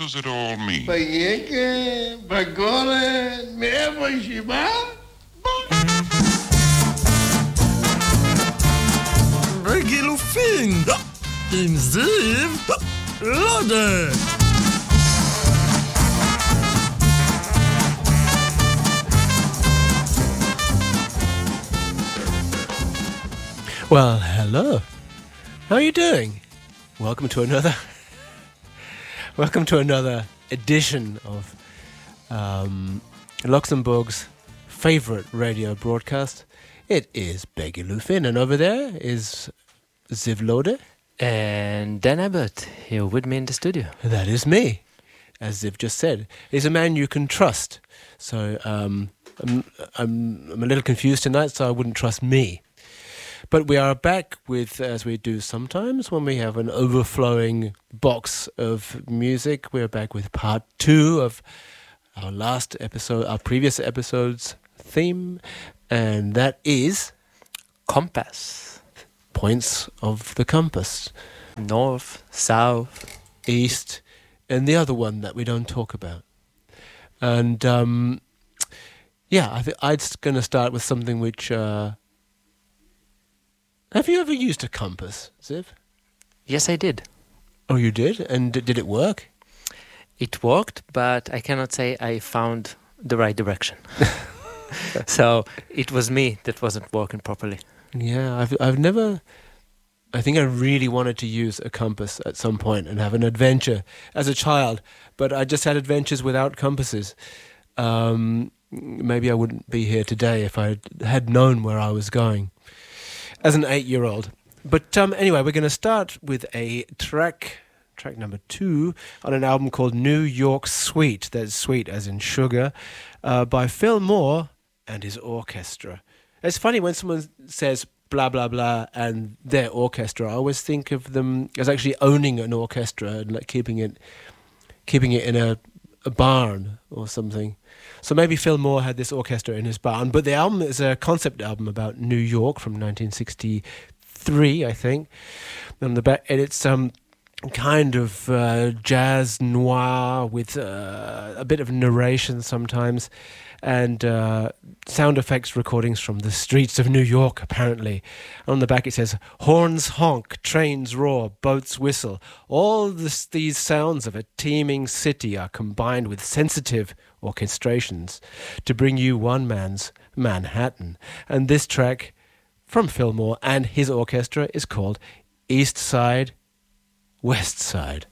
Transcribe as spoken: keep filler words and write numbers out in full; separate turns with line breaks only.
does it all mean?
Payeke, Bagore, Mevo Shiba?
Begilufin! Im Ziv Lode!
Well, hello. How are you doing? Welcome to another Welcome to another edition of um, Luxembourg's favorite radio broadcast. It is Begilufin, and over there is Ziv Lode.
And Dan Abbott here with me in the studio.
That is me, as Ziv just said. He's a man you can trust. So um, I'm, I'm, I'm a little confused tonight, so I wouldn't trust me. But we are back with, as we do sometimes, when we have an overflowing box of music. We're back with part two of our last episode, our previous episode's theme, and that is
Compass.
Points of the compass.
North, south,
east, and the other one that we don't talk about. And um, yeah, I think I'm going to start with something which... Uh, have you ever used a compass, Ziv?
Yes, I did.
Oh, you did? And d- did it work?
It worked, but I cannot say I found the right direction. So it was me that wasn't working properly.
Yeah, I've I've never... I think I really wanted to use a compass at some point and have an adventure as a child, but I just had adventures without compasses. Um, maybe I wouldn't be here today if I had known where I was going as an eight-year-old. But um, anyway, we're going to start with a track, track number two, on an album called New York Sweet, that's sweet as in sugar, uh, by Phil Moore and his orchestra. It's funny when someone says blah, blah, blah, and their orchestra, I always think of them as actually owning an orchestra and like keeping it keeping it in a, a barn or something. So maybe Phil Moore had this orchestra in his barn, but the album is a concept album about New York from nineteen sixty-three, I think. And the back, and it's um kind of uh, jazz noir with uh, a bit of narration sometimes, and uh, sound effects recordings from the streets of New York, apparently. On the back it says, horns honk, trains roar, boats whistle. All this, these sounds of a teeming city are combined with sensitive orchestrations to bring you one man's Manhattan. And this track from Phil Moore and his orchestra is called East Side, West Side.